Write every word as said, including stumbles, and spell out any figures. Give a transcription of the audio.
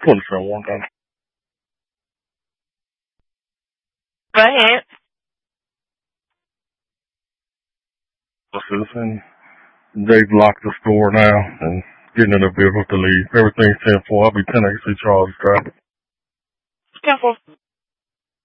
twenty-seven one time. Go ahead. A citizen. They've locked the store now and getting in a vehicle to leave. Everything's ten four. I'll be ten eight C Charles Drive. ten four.